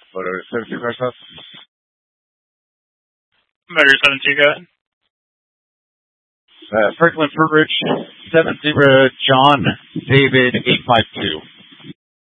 Photo 72 Crosshouse. Motor 72, go ahead. Franklin Fruit Ridge, 70 John David 852.